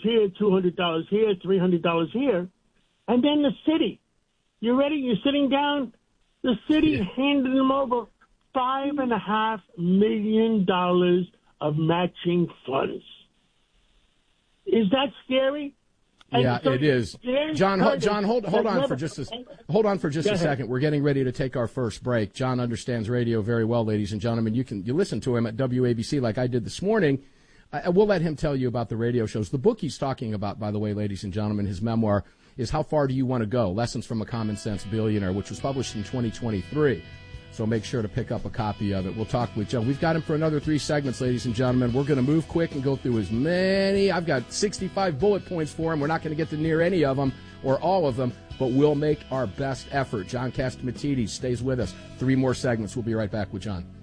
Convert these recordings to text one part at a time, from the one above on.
here, $200 here, $300 here. And then the city. You ready? You're sitting down. The city handed them over $5.5 million of matching funds. Is that scary? Yeah, it is. John, hold on for just a second. We're getting ready to take our first break. John understands radio very well, ladies and gentlemen. You listen to him at WABC like I did this morning. We'll let him tell you about the radio shows. The book he's talking about, by the way, ladies and gentlemen, his memoir is How Far Do You Want to Go? Lessons from a Common Sense Billionaire, which was published in 2023. So make sure to pick up a copy of it. We'll talk with John. We've got him for another 3 segments, ladies and gentlemen. We're going to move quick and go through as many. I've got 65 bullet points for him. We're not going to get to near any of them or all of them, but we'll make our best effort. John Catsimatidis stays with us. 3 more segments. We'll be right back with John.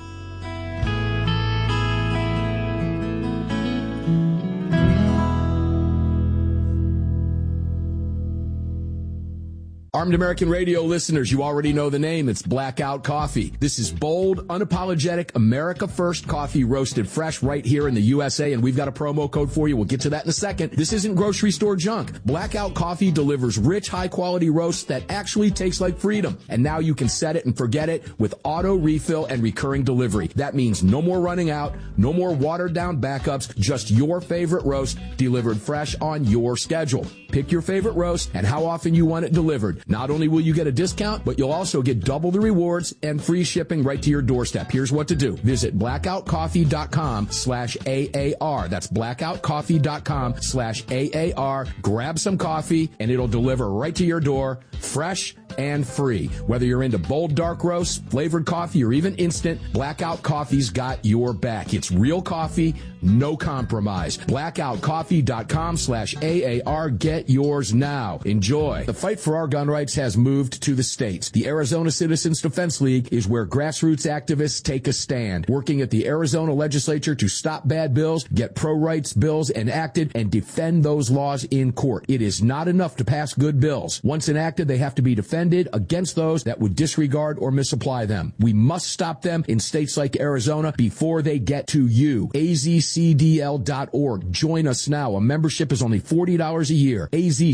Armed American Radio listeners, you already know the name. It's Blackout Coffee. This is bold, unapologetic, America First coffee roasted fresh right here in the USA, and we've got a promo code for you. We'll get to that in a second. This isn't grocery store junk. Blackout Coffee delivers rich, high-quality roasts that actually taste like freedom. And now you can set it and forget it with auto refill and recurring delivery. That means no more running out, no more watered-down backups, just your favorite roast delivered fresh on your schedule. Pick your favorite roast and how often you want it delivered. Not only will you get a discount, but you'll also get double the rewards and free shipping right to your doorstep. Here's what to do. Visit blackoutcoffee.com/AAR. That's blackoutcoffee.com/AAR. Grab some coffee and it'll deliver right to your door, fresh and free. Whether you're into bold dark roasts, flavored coffee, or even instant, Blackout Coffee's got your back. It's real coffee, no compromise. blackoutcoffee.com/AAR. Get yours now. Enjoy. The fight for our gun rights has moved to the states. The Arizona Citizens Defense League is where grassroots activists take a stand, working at the Arizona legislature to stop bad bills, get pro-rights bills enacted, and defend those laws in court. It is not enough to pass good bills. Once enacted, they have to be defended against those that would disregard or misapply them. We must stop them in states like Arizona before they get to you. azcdl.org. Join us now. A membership is only $40 a year.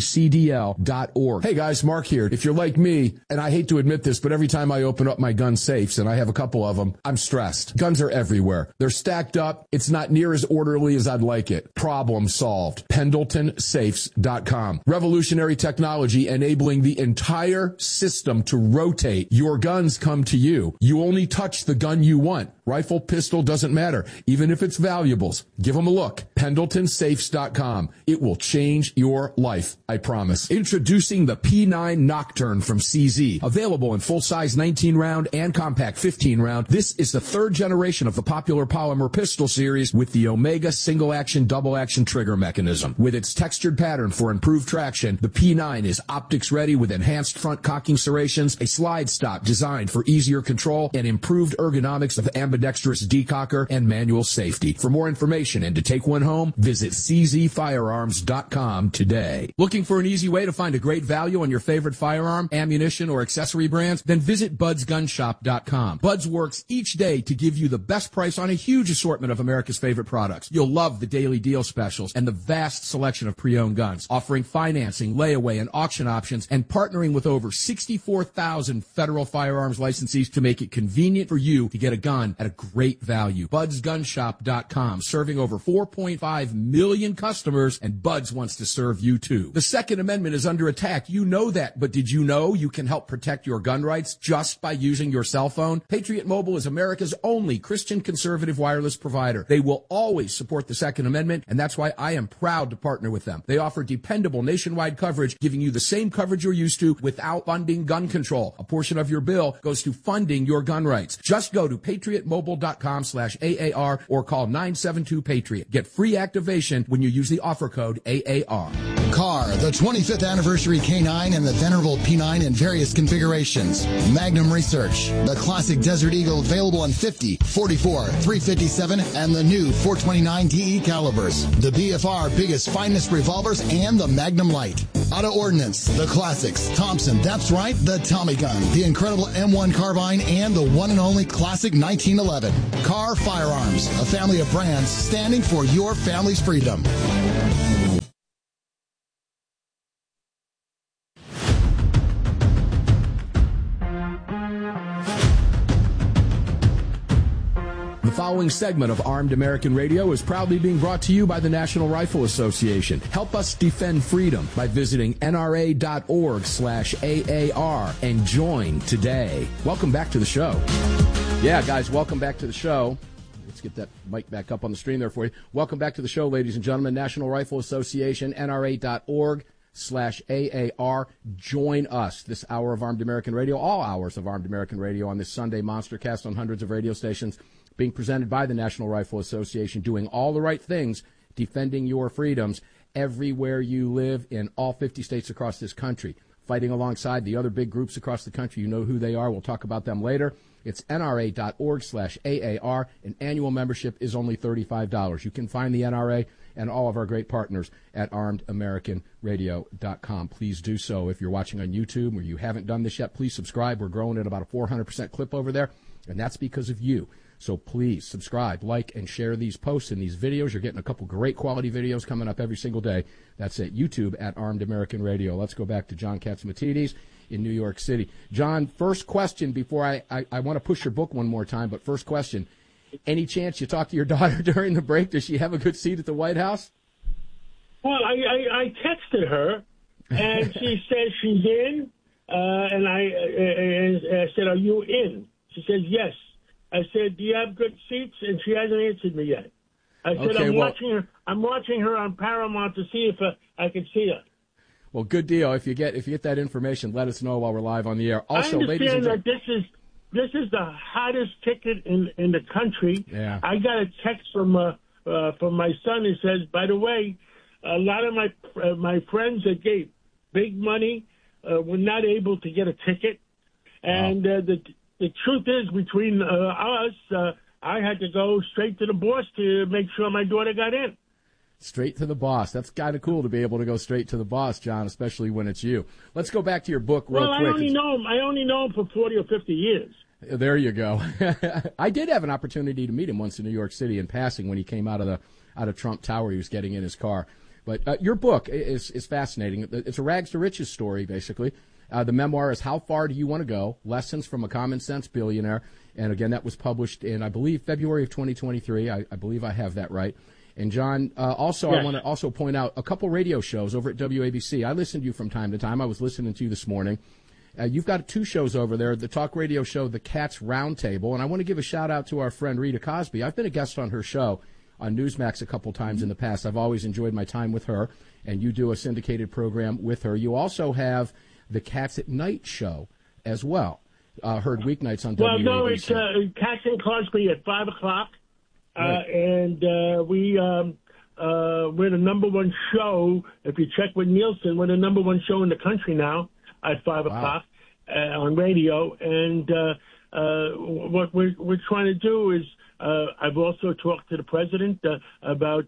azcdl.org. Hey guys, Mark here. If you're like me, and I hate to admit this, but every time I open up my gun safes, and I have a couple of them, I'm stressed. Guns are everywhere. They're stacked up. It's not near as orderly as I'd like it. Problem solved. PendletonSafes.com. Revolutionary technology enabling the entire system to rotate. Your guns come to you. You only touch the gun you want. Rifle, pistol, doesn't matter. Even if it's valuables. Give them a look. PendletonSafes.com. It will change your life. I promise. Introducing the P9 Nocturne from CZ. Available in full-size 19-round and compact 15-round. This is the 3rd generation of the popular polymer pistol series with the Omega single-action, double-action trigger mechanism. With its textured pattern for improved traction, the P9 is optics-ready with enhanced front cocking serrations, a slide stop designed for easier control, and improved ergonomics of ambidextrous decocker and manual safety. For more information and to take one home, visit czfirearms.com today. Looking for an easy way to find a great value on your favorite firearm, ammunition, or accessory brands? Then visit budsgunshop.com. Buds works each day to give you the best price on a huge assortment of America's favorite products. You'll love the daily deal specials and the vast selection of pre-owned guns, offering financing, layaway, and auction options, and partnering with over 64,000 federal firearms licensees to make it convenient for you to get a gun at a great value. budsgunshop.com, serving over 4.5 million customers, and Buds wants to serve you too. The Second Amendment is under attack. You know that, but did you know you can help protect your gun rights just by using your cell phone? Patriot Mobile is America's only Christian conservative wireless provider. They will always support the Second Amendment, and that's why I am proud to partner with them. They offer dependable nationwide coverage, giving you the same coverage you're used to without funding gun control. A portion of your bill goes to funding your gun rights. Just go to patriotmobile.com/AAR or call 972-PATRIOT. Get free activation when you use the offer code AAR. CAR, the 25th anniversary K9 and the venerable P9 in various configurations. Magnum Research, the classic Desert Eagle available in 50, 44, 357, and the new 429 DE calibers. The BFR biggest, finest revolvers and the Magnum Light. Auto Ordnance, the classics. Thompson, that's right, the Tommy gun, the incredible M1 carbine, and the one and only classic 1911. CAR Firearms, a family of brands standing for your family's freedom. The following segment of Armed American Radio is proudly being brought to you by the National Rifle Association. Help us defend freedom by visiting nra.org/AAR and join today. Welcome back to the show. Yeah, guys, welcome back to the show. Let's get that mic back up on the screen there for you. Welcome back to the show, ladies and gentlemen. National Rifle Association, nra.org/AAR. Join us this hour of Armed American Radio, all hours of Armed American Radio on this Sunday monster cast on hundreds of radio stations, being presented by the National Rifle Association, doing all the right things, defending your freedoms everywhere you live in all 50 states across this country, fighting alongside the other big groups across the country. You know who they are. We'll talk about them later. It's nra.org/AAR. An annual membership is only $35. You can find the NRA and all of our great partners at armedamericanradio.com. Please do so. If you're watching on YouTube or you haven't done this yet, please subscribe. We're growing at about a 400% clip over there, and that's because of you. So please subscribe, like, and share these posts and these videos. You're getting a couple great quality videos coming up every single day. That's at YouTube at Armed American Radio. Let's go back to John Catsimatidis in New York City. John, first question before I want to push your book one more time, but first question. Any chance you talk to your daughter during the break? Does she have a good seat at the White House? Well, I texted her, and she says she's in, and I said, "Are you in?" She says, "Yes." I said, "Do you have good seats?" And she hasn't answered me yet. I said, okay, I'm watching her on Paramount to see if I can see her. Well, good deal. If you get that information, let us know while we're live on the air. Also, I ladies and understand that this is the hottest ticket in the country. Yeah. I got a text from my son who says, by the way, a lot of my friends that gave big money were not able to get a ticket, and the truth is, between us, I had to go straight to the boss to make sure my daughter got in. Straight to the boss. That's kind of cool to be able to go straight to the boss, John, especially when it's you. Let's go back to your book real quick. I only know him for 40 or 50 years. There you go. I did have an opportunity to meet him once in New York City in passing when he came out of Trump Tower. He was getting in his car. But your book is fascinating. It's a rags to riches story, basically. The memoir is How Far Do You Want to Go? Lessons from a Common Sense Billionaire. And again, that was published in, I believe, February of 2023. I believe I have that right. And John, also, yes. I want to also point out a couple radio shows over at WABC. I listen to you from time to time. I was listening to you this morning. You've got two shows over there, the talk radio show, The Cats Roundtable. And I want to give a shout out to our friend Rita Cosby. I've been a guest on her show on Newsmax a couple times in the past. I've always enjoyed my time with her. And you do a syndicated program with her. You also have the Cats at Night show as well, heard weeknights on WABC. Well, no, it's Cats and Cosby at 5 o'clock, right. And we're the number one show. If you check with Nielsen, we're the number one show in the country now at 5 o'clock on radio. And what we're trying to do is, I've also talked to the president about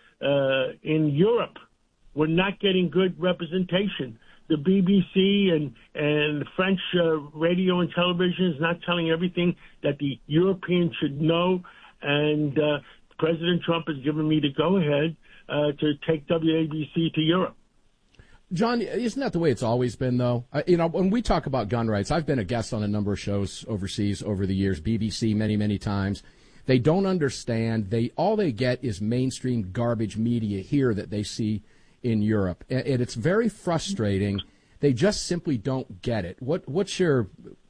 in Europe, we're not getting good representation. The BBC and French radio and television is not telling everything that the Europeans should know, and President Trump has given me the go-ahead to take WABC to Europe. John, isn't that the way it's always been, though? When we talk about gun rights, I've been a guest on a number of shows overseas over the years, BBC many, many times. They don't understand. All they get is mainstream garbage media here that they see in Europe, and it's very frustrating. They just simply don't get it. What's your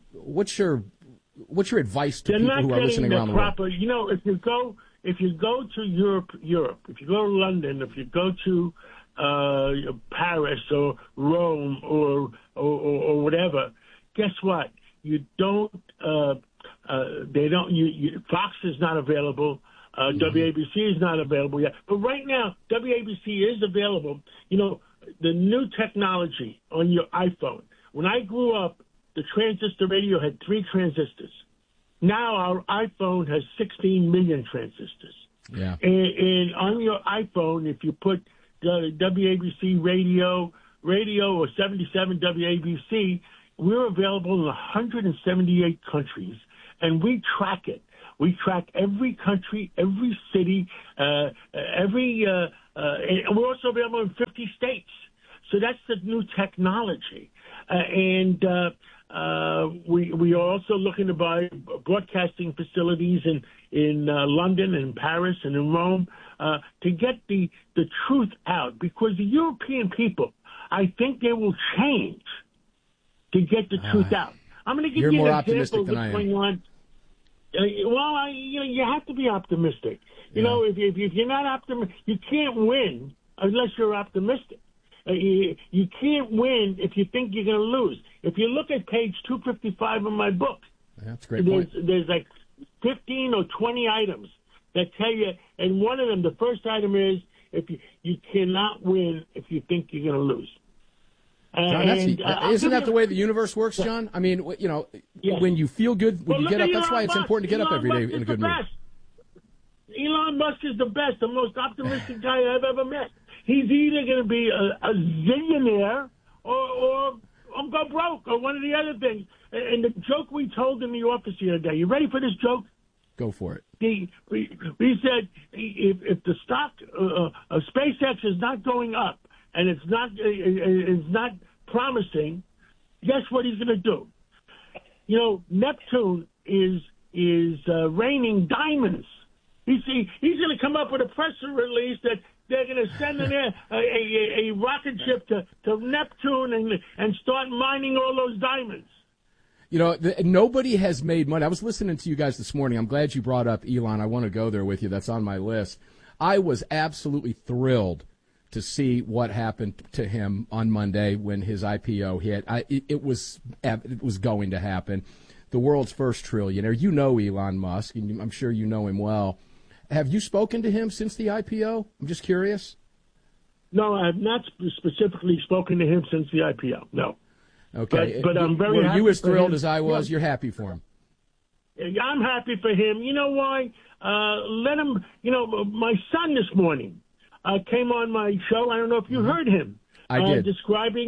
advice to people who are listening around the world? You know, if you go to Europe, if you go to London, if you go to Paris or Rome or whatever, guess what? You don't. They don't. Fox is not available. WABC is not available yet. But right now, WABC is available. You know, the new technology on your iPhone. When I grew up, the transistor radio had 3 transistors. Now our iPhone has 16 million transistors. Yeah. And on your iPhone, if you put the WABC radio or 77 WABC, we're available in 178 countries, and we track it. We track every country, every city, and we're also available in 50 states. So that's the new technology. We are also looking to buy broadcasting facilities in London and Paris and in Rome to get the truth out, because the European people, I think they will change to get the truth out. I'm going to give you an example of what's going on. Well, you have to be optimistic. You know, if you're not optimistic, you can't win unless you're optimistic. You can't win if you think you're going to lose. If you look at page 255 of my book, that's a great point. There's like 15 or 20 items that tell you, and one of them, the first item is, if you cannot win if you think you're going to lose. John, isn't that the way the universe works, John? I mean, when you feel good, when you get up, that's why it's important to get up every day in a good mood. Elon Musk is the best, the most optimistic guy I've ever met. He's either going to be a zillionaire or go broke or one of the other things. And the joke we told in the office the other day, you ready for this joke? Go for it. We said if the stock of SpaceX is not going up and it's not promising, guess what he's going to do? You know, Neptune is raining diamonds. He's going to come up with a press release that they're going to send a rocket ship to Neptune and start mining all those diamonds. You know, nobody has made money. I was listening to you guys this morning. I'm glad you brought up Elon. I want to go there with you. That's on my list. I was absolutely thrilled to see what happened to him on Monday when his IPO hit. It was going to happen. The world's first trillionaire. You know Elon Musk, and I'm sure you know him well. Have you spoken to him since the IPO? I'm just curious. No, I have not specifically spoken to him since the IPO. No. Okay. But I'm very happy. Were you as thrilled as I was? You're happy for him. I'm happy for him. You know why? Let him, my son this morning came on my show. I don't know if you heard him. I did. Describing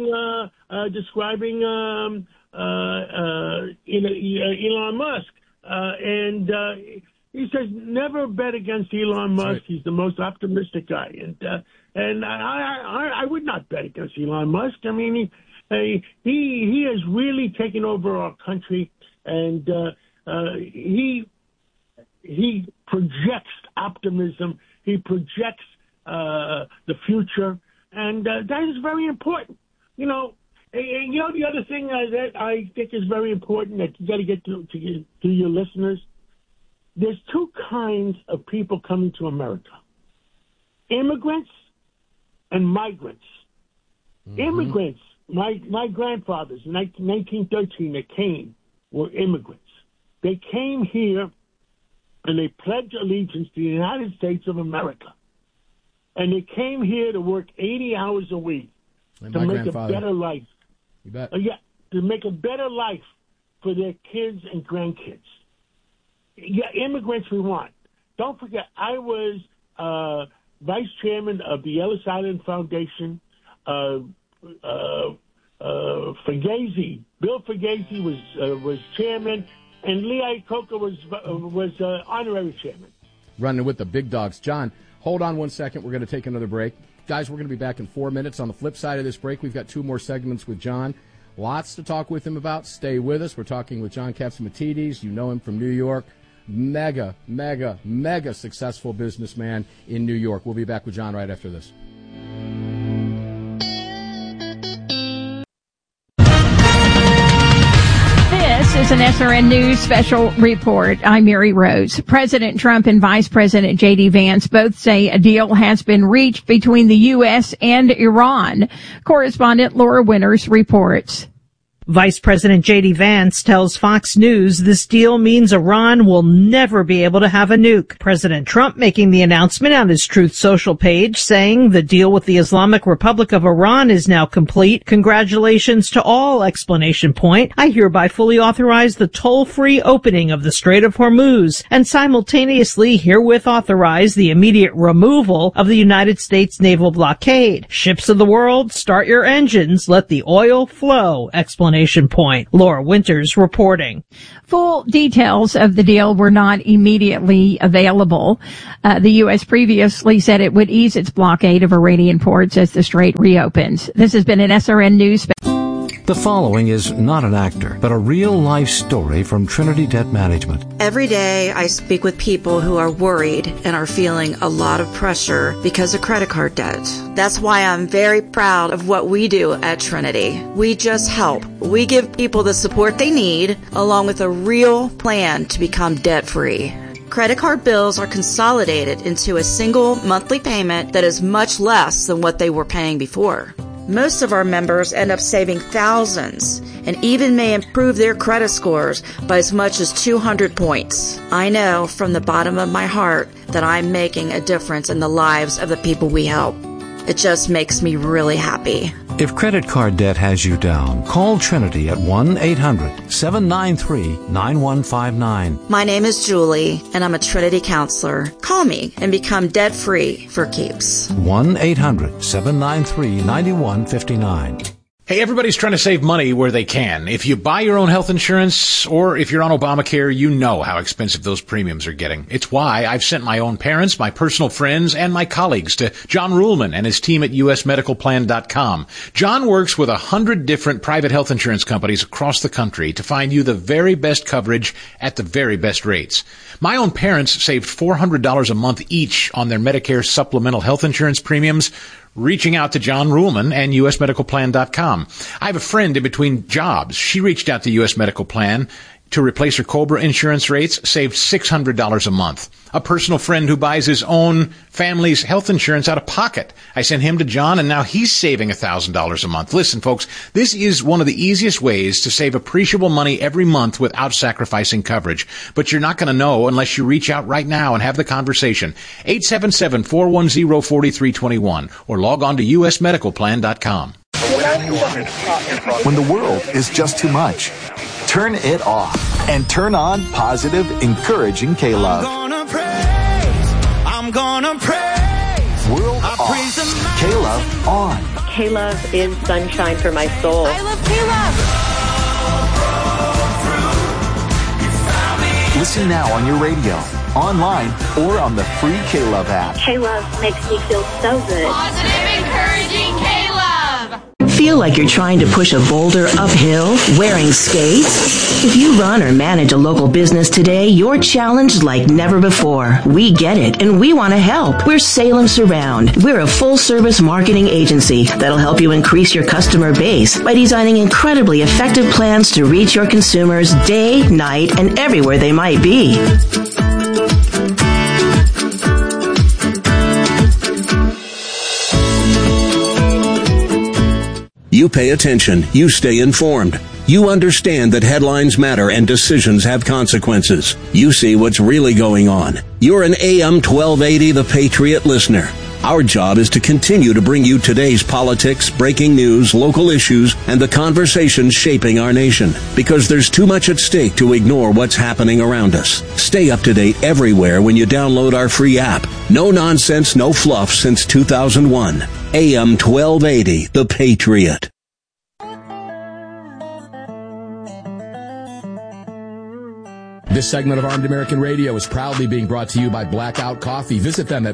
Elon Musk. And he says, never bet against Elon Musk. Right. He's the most optimistic guy. And I would not bet against Elon Musk. I mean, he has really taken over our country, and he projects optimism. He projects the future, and that is very important. And the other thing that I think is very important that you got to get to your listeners. There's two kinds of people coming to America: immigrants and migrants. Mm-hmm. Immigrants. My grandfathers in 1913 that came were immigrants. They came here and they pledged allegiance to the United States of America. And they came here to work 80 hours a week to make a better life. You bet. To make a better life for their kids and grandkids. Yeah, immigrants we want. Don't forget, I was vice chairman of the Ellis Island Foundation. Bill Fugazi was chairman, and Lee Iacocca was honorary chairman. Running with the big dogs. John, hold on 1 second. We're going to take another break. Guys, we're going to be back in 4 minutes. On the flip side of this break, we've got 2 more segments with John. Lots to talk with him about. Stay with us. We're talking with John Catsimatidis. You know him from New York. Mega successful businessman in New York. We'll be back with John right after this. This is an SRN News special report. I'm Mary Rose. President Trump and Vice President J.D. Vance both say a deal has been reached between the U.S. and Iran. Correspondent Laura Winters reports. Vice President J.D. Vance tells Fox News this deal means Iran will never be able to have a nuke. President Trump making the announcement on his Truth Social page, saying the deal with the Islamic Republic of Iran is now complete. Congratulations to all! ! I hereby fully authorize the toll-free opening of the Strait of Hormuz and simultaneously herewith authorize the immediate removal of the United States naval blockade. Ships of the world, start your engines. Let the oil flow! ! Laura Winters reporting. Full details of the deal were not immediately available. The U.S. previously said it would ease its blockade of Iranian ports as the strait reopens. This has been an SRN News. The following is not an actor, but a real-life story from Trinity Debt Management. Every day I speak with people who are worried and are feeling a lot of pressure because of credit card debt. That's why I'm very proud of what we do at Trinity. We just help. We give people the support they need, along with a real plan to become debt-free. Credit card bills are consolidated into a single monthly payment that is much less than what they were paying before. Most of our members end up saving thousands and even may improve their credit scores by as much as 200 points. I know from the bottom of my heart that I'm making a difference in the lives of the people we help. It just makes me really happy. If credit card debt has you down, call Trinity at 1-800-793-9159. My name is Julie, and I'm a Trinity counselor. Call me and become debt-free for keeps. 1-800-793-9159. Hey, everybody's trying to save money where they can. If you buy your own health insurance or if you're on Obamacare, you know how expensive those premiums are getting. It's why I've sent my own parents, my personal friends, and my colleagues to John Ruhlman and his team at usmedicalplan.com. John works with 100 different private health insurance companies across the country to find you the very best coverage at the very best rates. My own parents saved $400 a month each on their Medicare supplemental health insurance premiums, reaching out to John Ruhlman and usmedicalplan.com. I have a friend in between jobs. She reached out to US Medical Plan to replace her COBRA insurance rates, saved $600 a month. A personal friend who buys his own family's health insurance out of pocket. I sent him to John, and now he's saving $1,000 a month. Listen, folks, this is one of the easiest ways to save appreciable money every month without sacrificing coverage. But you're not going to know unless you reach out right now and have the conversation. 877-410-4321 or log on to usmedicalplan.com. When the world is just too much, turn it off and turn on positive, encouraging K-Love. I'm gonna praise. World off. K-Love on. K-Love is sunshine for my soul. I love K-Love. Listen now on your radio, online, or on the free K-Love app. K-Love makes me feel so good. Positive, encouraging K-Love. Feel like you're trying to push a boulder uphill wearing skates? If you run or manage a local business today, you're challenged like never before. We get it, and we want to help. We're Salem Surround. We're a full-service marketing agency that'll help you increase your customer base by designing incredibly effective plans to reach your consumers day, night, and everywhere they might be. You pay attention. You stay informed. You understand that headlines matter and decisions have consequences. You see what's really going on. You're an AM 1280 The Patriot listener. Our job is to continue to bring you today's politics, breaking news, local issues, and the conversations shaping our nation. Because there's too much at stake to ignore what's happening around us. Stay up to date everywhere when you download our free app. No nonsense, no fluff since 2001. AM 1280, The Patriot. This segment of Armed American Radio is proudly being brought to you by Blackout Coffee. Visit them at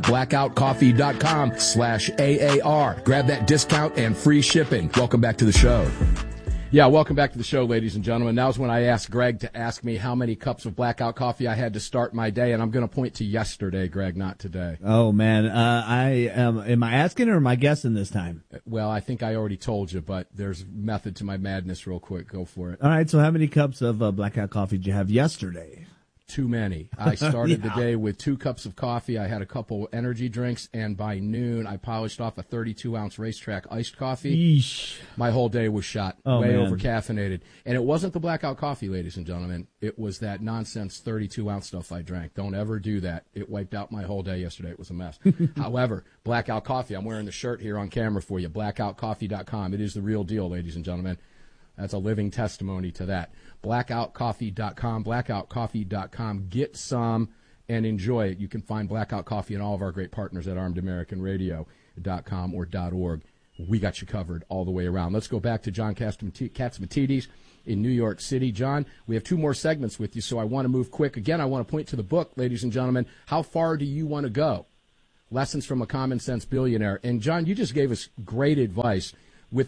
blackoutcoffee.com/AAR. Grab that discount and free shipping. Welcome back to the show. Yeah, welcome back to the show, ladies and gentlemen. Now's when I asked Greg to ask me how many cups of Blackout Coffee I had to start my day, and I'm going to point to yesterday, Greg, not today. Oh, man. Am I asking or am I guessing this time? Well, I think I already told you, but there's method to my madness real quick. Go for it. All right, so how many cups of Blackout Coffee did you have yesterday? Too many. I started the day with 2 cups of coffee. I had a couple energy drinks, and by noon, I polished off a 32-ounce racetrack iced coffee. Yeesh. My whole day was shot, way over caffeinated. And it wasn't the Blackout Coffee, ladies and gentlemen. It was that nonsense 32-ounce stuff I drank. Don't ever do that. It wiped out my whole day yesterday. It was a mess. However, Blackout Coffee, I'm wearing the shirt here on camera for you, blackoutcoffee.com. It is the real deal, ladies and gentlemen. That's a living testimony to that. Blackoutcoffee.com, blackoutcoffee.com. Get some and enjoy it. You can find Blackout Coffee and all of our great partners at armedamericanradio.com or .org. We got you covered all the way around. Let's go back to John Catsimatidis in New York City. John, we have 2 more segments with you, so I want to move quick. Again, I want to point to the book, ladies and gentlemen. How far do you want to go? Lessons from a Common Sense Billionaire. And, John, you just gave us great advice with that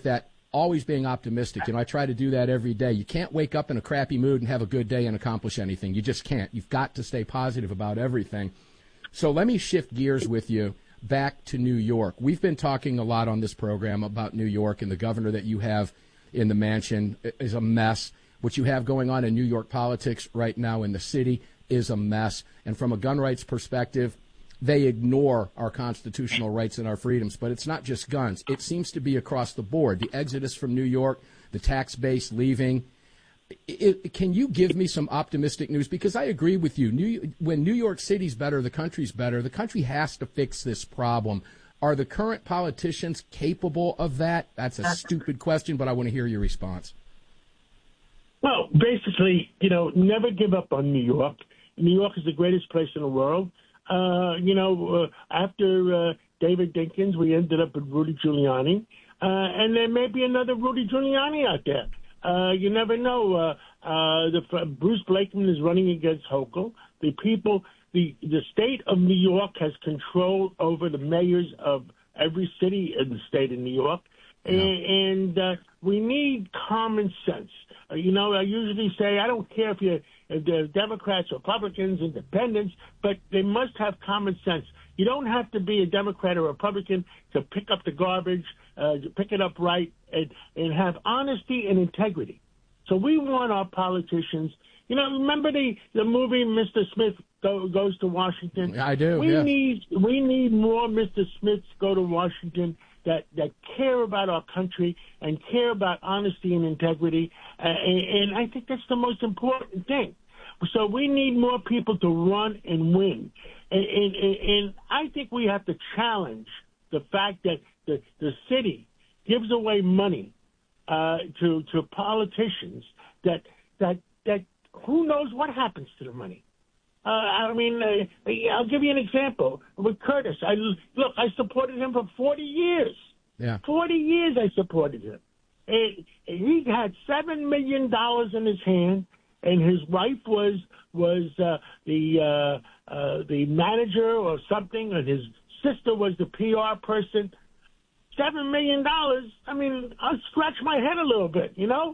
always being optimistic. I try to do that every day. You can't wake up in a crappy mood and have a good day and accomplish anything. You just can't. You've got to stay positive about everything. So let me shift gears with you back to New York. We've been talking a lot on this program about New York, and the governor that you have in the mansion is a mess. What you have going on in New York politics right now in the city is a mess. And from a gun rights perspective, they ignore our constitutional rights and our freedoms. But it's not just guns. It seems to be across the board. The exodus from New York, the tax base leaving. Can you give me some optimistic news? Because I agree with you. When New York City's better, the country's better. The country has to fix this problem. Are the current politicians capable of that? That's a stupid question, but I want to hear your response. Well, basically, never give up on New York. New York is the greatest place in the world. After David Dinkins, we ended up with Rudy Giuliani. And there may be another Rudy Giuliani out there. You never know. Bruce Blakeman is running against Hochul. The state of New York has control over the mayors of every city in the state of New York. Yeah. And we need common sense. I usually say I don't care if they're Democrats, Republicans, Independents, but they must have common sense. You don't have to be a Democrat or Republican to pick up the garbage, to pick it up right, and have honesty and integrity. So we want our politicians. Remember the movie Mr. Smith Goes to Washington? Yeah, I do. We need more Mr. Smiths go to Washington that care about our country and care about honesty and integrity. And I think that's the most important thing. So we need more people to run and win. And I think we have to challenge the fact that the city gives away money to politicians that who knows what happens to the money. I'll give you an example with Curtis. I supported him for 40 years. Yeah. 40 years I supported him. And he had $7 million in his hand, and his wife was the manager or something, and his sister was the PR person. $7 million. I'll scratch my head a little bit,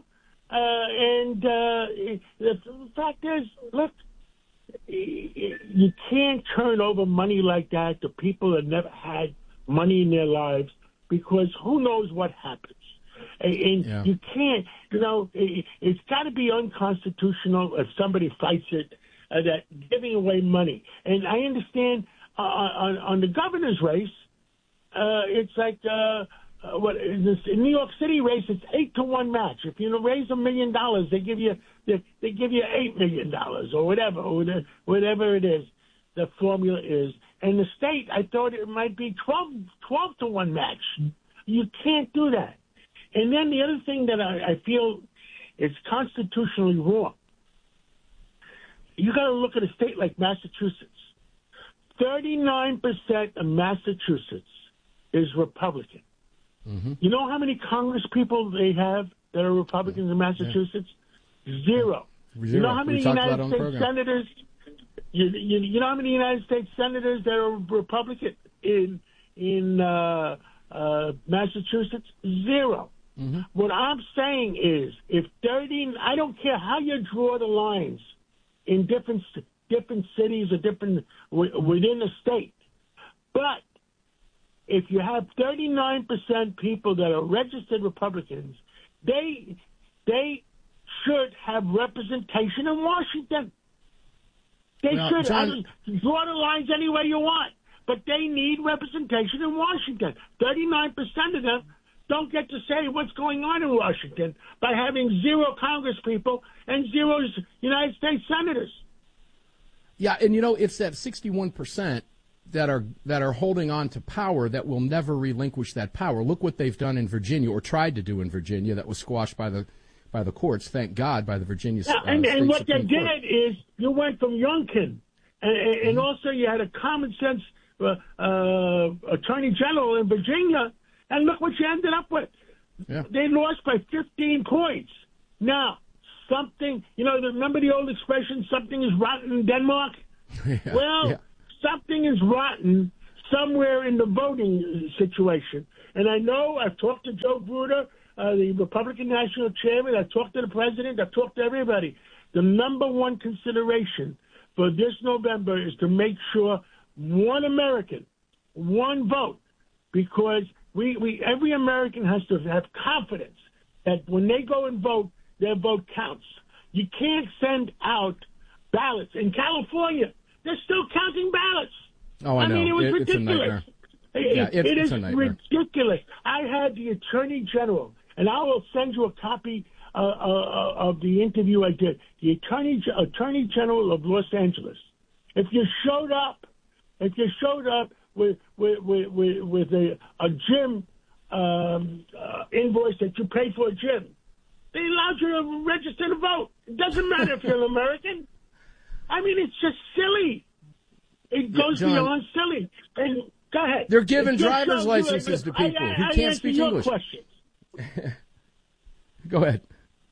the fact is, look, you can't turn over money like that to people that never had money in their lives, because who knows what happens. And you can't, it's got to be unconstitutional if somebody fights it, that giving away money. And I understand on the governor's race, it's like in New York City race, it's 8-to-1 match. If you raise $1 million, they give you $8 million or whatever it is. The formula is. And the state, I thought it might be 12-to-1 match. You can't do that. And then the other thing that I feel is constitutionally wrong. You got to look at a state like Massachusetts. 39% of Massachusetts is Republican. Mm-hmm. You know how many Congress people they have that are Republicans in Massachusetts? Yeah. Zero. You know how many United States senators? You know how many United States senators that are Republican in Massachusetts? Zero. Mm-hmm. What I'm saying is, I don't care how you draw the lines in different cities or within a state, but if you have 39% people that are registered Republicans, they should have representation in Washington. They should. John, draw the lines any way you want, but they need representation in Washington. 39% of them don't get to say what's going on in Washington by having zero Congress people and zero United States senators. Yeah, and it's that 61% that are holding on to power that will never relinquish that power. Look what they've done in Virginia, or tried to do in Virginia, that was squashed by the courts, thank God, by the Virginia State and what Supreme they Court. did is you went from Youngkin, and also you had a common sense attorney general in Virginia, and look what you ended up with. Yeah. They lost by 15 points. Now, remember the old expression, something is rotten in Denmark? Something is rotten somewhere in the voting situation. And I know I've talked to Joe Bruder. the Republican National Chairman. I've talked to the president. I've talked to everybody. The number one consideration for this November is to make sure one American, one vote, because every American has to have confidence that when they go and vote, their vote counts. You can't send out ballots. In California, they're still counting ballots. Oh, I know. mean, it was ridiculous. It's a nightmare. It is a nightmare. Ridiculous. I had the Attorney General, and I will send you a copy of the interview I did. The Attorney General of Los Angeles. If you showed up with a gym invoice that you paid for a gym, they allowed you to register to vote. It doesn't matter if you're an American. I mean, it's just silly. It goes beyond silly. And go ahead. They're giving driver's licenses to people who can't speak English. Go ahead.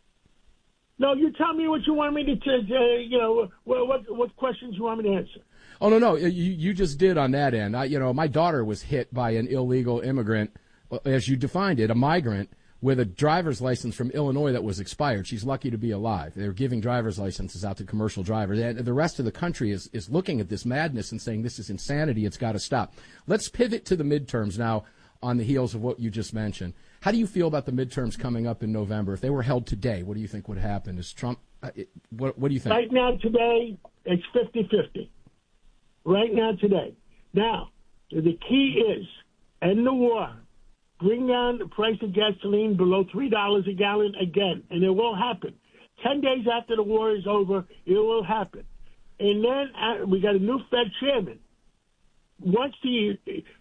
No, you tell me what you want me to what questions you want me to answer. Oh, no, you just did on that end. My daughter was hit by an illegal immigrant, as you defined it, a migrant, with a driver's license from Illinois that was expired. She's lucky to be alive. They're giving driver's licenses out to commercial drivers. And the rest of the country is looking at this madness and saying this is insanity. It's got to stop. Let's pivot to the midterms now on the heels of what you just mentioned. How do you feel about the midterms coming up in November? If they were held today, what do you think would happen? Is Trump what do you think? Right now, today, it's 50-50. Right now, today. Now, the key is end the war. Bring down the price of gasoline below $3 a gallon again, and it will happen. 10 days after the war is over, it will happen. And then we got a new Fed chairman. Once the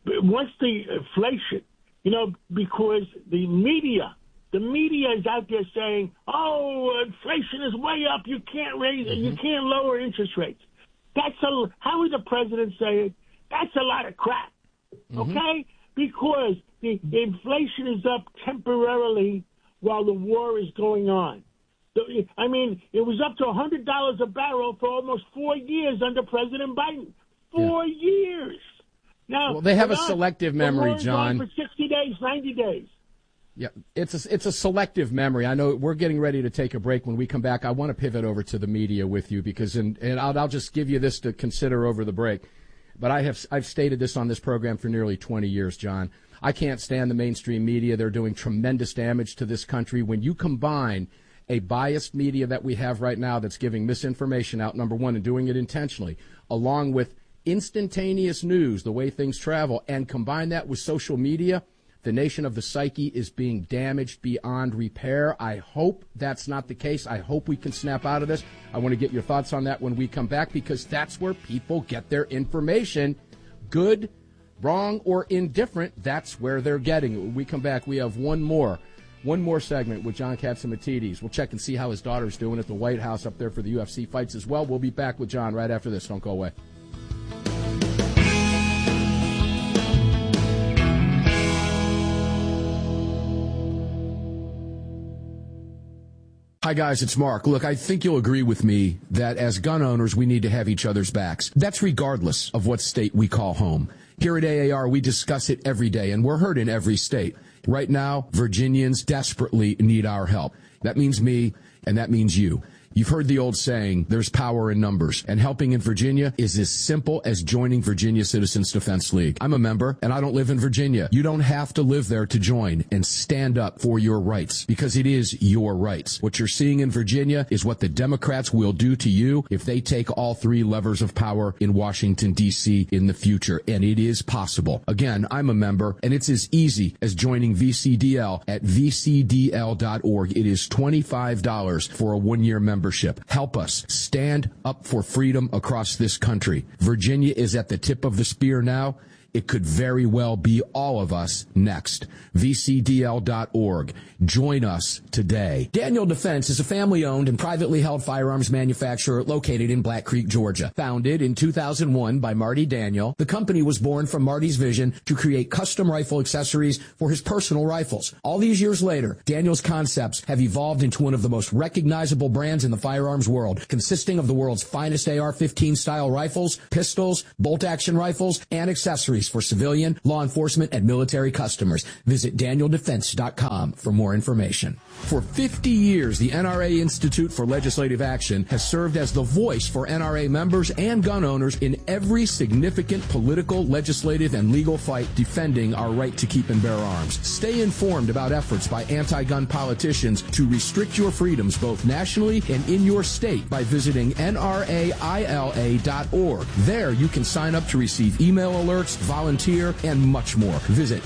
inflation, because the media is out there saying, "Oh, inflation is way up. You can't raise it. You can't lower interest rates." How would the president say it? That's a lot of crap. Okay, because the inflation is up temporarily while the war is going on. I mean, it was up to $100 a barrel for almost 4 years under President Biden. 4 years. Now, well, they have a selective memory, John. For 60 days, 90 days. Yeah, it's a selective memory. I know we're getting ready to take a break. When we come back, I want to pivot over to the media with you because, and I'll just give you this to consider over the break. But I've stated this on this program for nearly 20 years, John. I can't stand the mainstream media. They're doing tremendous damage to this country. When you combine a biased media that we have right now that's giving misinformation out, number one, and doing it intentionally, along with instantaneous news, the way things travel, and combine that with social media, the nation of the psyche is being damaged beyond repair. I hope that's not the case. I hope we can snap out of this. I want to get your thoughts on that when we come back, because that's where people get their information. Good, wrong, or indifferent, that's where they're getting it. When we come back, we have one more segment with John Catsimatidis. We'll check and see how his daughter's doing at the White House up there for the UFC fights as well. We'll be back with John right after this. Don't go away. Hi, guys, it's Mark. Look, I think you'll agree with me that as gun owners, we need to have each other's backs. That's regardless of what state we call home. Here at AAR, we discuss it every day, and we're heard in every state. Right now, Virginians desperately need our help. That means me, and that means you. You've heard the old saying, there's power in numbers, and helping in Virginia is as simple as joining Virginia Citizens Defense League. I'm a member, and I don't live in Virginia. You don't have to live there to join and stand up for your rights, because it is your rights. What you're seeing in Virginia is what the Democrats will do to you if they take all three levers of power in Washington, D.C. in the future, and it is possible. Again, I'm a member, and it's as easy as joining VCDL at vcdl.org. It is $25 for a one-year membership. Help us stand up for freedom across this country. Virginia is at the tip of the spear now. It could very well be all of us next. VCDL.org. Join us today. Daniel Defense is a family-owned and privately held firearms manufacturer located in Black Creek, Georgia. Founded in 2001 by Marty Daniel, the company was born from Marty's vision to create custom rifle accessories for his personal rifles. All these years later, Daniel's concepts have evolved into one of the most recognizable brands in the firearms world, consisting of the world's finest AR-15 style rifles, pistols, bolt-action rifles, and accessories accessories for civilian, law enforcement, and military customers. Visit DanielDefense.com for more information. For 50 years, the NRA Institute for Legislative Action has served as the voice for NRA members and gun owners in every significant political, legislative, and legal fight defending our right to keep and bear arms. Stay informed about efforts by anti-gun politicians to restrict your freedoms both nationally and in your state by visiting nraila.org. There you can sign up to receive email alerts, volunteer, and much more. Visit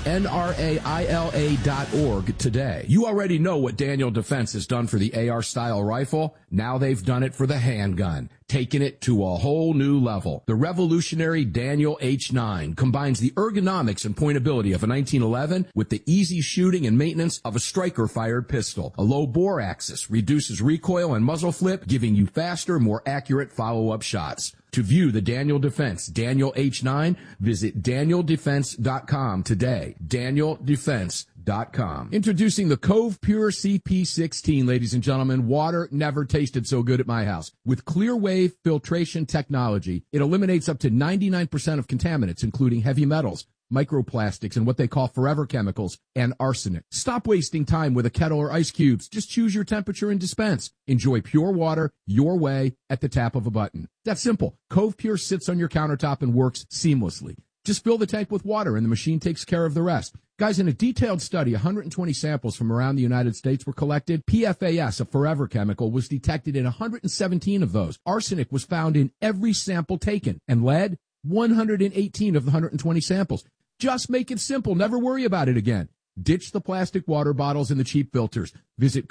nraila.org today. You already know what Daniel Defense has done for the AR-style rifle. Now they've done it for the handgun, taking it to a whole new level. The revolutionary Daniel H9 combines the ergonomics and pointability of a 1911 with the easy shooting and maintenance of a striker-fired pistol. A low bore axis reduces recoil and muzzle flip, giving you faster, more accurate follow-up shots. To view the Daniel Defense Daniel H9, visit DanielDefense.com today. DanielDefense.com. Introducing the Cove Pure CP16, ladies and gentlemen. Water never tasted so good at my house. With clear wave filtration technology, it eliminates up to 99% of contaminants, including heavy metals, microplastics, and what they call forever chemicals, and arsenic. Stop wasting time with a kettle or ice cubes. Just choose your temperature and dispense. Enjoy pure water your way at the tap of a button. That's simple. Cove Pure sits on your countertop and works seamlessly. Just fill the tank with water and the machine takes care of the rest. Guys, in a detailed study, 120 samples from around the United States were collected. PFAS, a forever chemical, was detected in 117 of those. Arsenic was found in every sample taken, and lead, 118 of the 120 samples. Just make it simple. Never worry about it again. Ditch the plastic water bottles and the cheap filters. Visit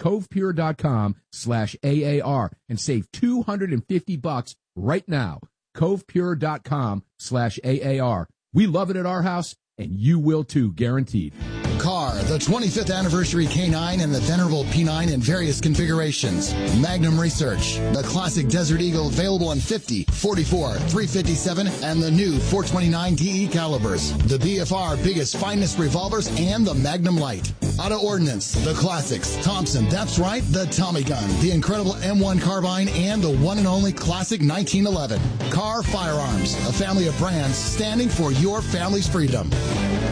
covepure.com/AAR and save $250 right now. covepure.com/AAR. We love it at our house, and you will too, guaranteed. Car, the 25th anniversary K9 and the venerable P9 in various configurations. Magnum Research, the classic Desert Eagle available in 50, 44, 357, and the new 429 DE calibers. The BFR biggest finest revolvers and the Magnum Light. Auto Ordnance, the classics. Thompson, that's right, the Tommy gun, the incredible M1 carbine, and the one and only classic 1911. Car Firearms, a family of brands standing for your family's freedom.